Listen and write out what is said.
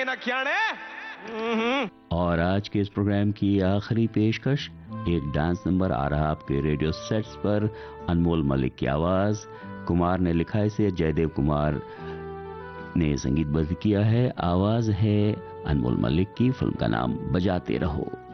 ना क्याणे। और आज के इस प्रोग्राम की आखिरी पेशकश, एक डांस नंबर आ रहा आपके रेडियो सेट्स पर। अनमोल मलिक की आवाज, कुमार ने लिखा इसे, जयदेव कुमार ने संगीतबद्ध किया है। आवाज है अनमोल मलिक की। फिल्म का नाम बजाते रहो।